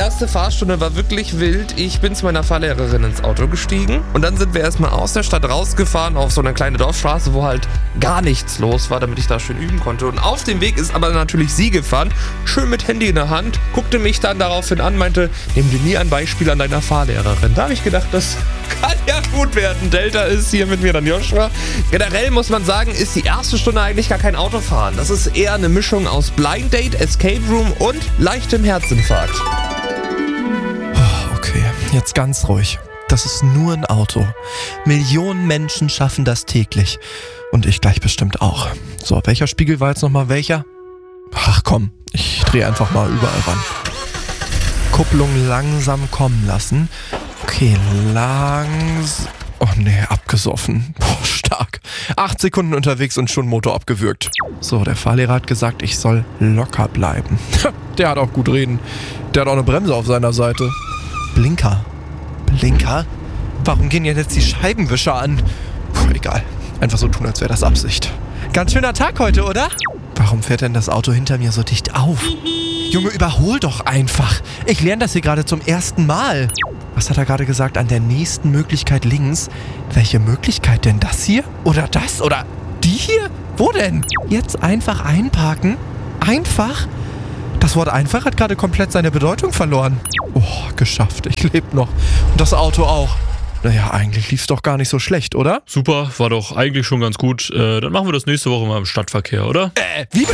erste Fahrstunde war wirklich wild. Ich bin zu meiner Fahrlehrerin ins Auto gestiegen und dann sind wir erstmal aus der Stadt rausgefahren auf so eine kleine Dorfstraße, wo halt gar nichts los war, damit ich da schön üben konnte. Und auf dem Weg ist aber natürlich sie gefahren, schön mit Handy in der Hand, guckte mich dann daraufhin an, meinte, nimm dir nie ein Beispiel an deiner Fahrlehrerin. Da habe ich gedacht, das kann ja gut werden. Delta ist hier mit mir dann Joshua. Generell muss man sagen, ist die erste Stunde eigentlich gar kein Autofahren. Das ist eher eine Mischung aus Blind Date, Escape Room und leichtem Herzinfarkt. Okay, jetzt ganz ruhig. Das ist nur ein Auto. Millionen Menschen schaffen das täglich. Und ich gleich bestimmt auch. So, welcher Spiegel war jetzt nochmal welcher? Ach komm, ich drehe einfach mal überall ran. Kupplung langsam kommen lassen. Okay, Oh nee, abgesoffen. Boah, stark. 8 Sekunden unterwegs und schon Motor abgewürgt. So, der Fahrlehrer hat gesagt, ich soll locker bleiben. Der hat auch gut reden. Der hat auch eine Bremse auf seiner Seite. Blinker? Warum gehen jetzt die Scheibenwischer an? Puh, egal. Einfach so tun, als wäre das Absicht. Ganz schöner Tag heute, oder? Warum fährt denn das Auto hinter mir so dicht auf? Junge, überhol doch einfach. Ich lerne das hier gerade zum ersten Mal. Was hat er gerade gesagt? An der nächsten Möglichkeit links. Welche Möglichkeit denn? Das hier? Oder das? Oder die hier? Wo denn? Jetzt einfach einparken? Einfach? Das Wort einfach hat gerade komplett seine Bedeutung verloren. Oh, geschafft. Ich lebe noch. Und das Auto auch. Naja, eigentlich lief's doch gar nicht so schlecht, oder? Super, war doch eigentlich schon ganz gut. Dann machen wir das nächste Woche mal im Stadtverkehr, oder? Wie bitte?